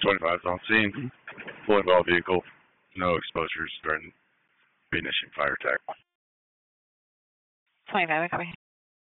25 is on scene. Full involved vehicle. No exposures during the initial fire attack. 25, copy.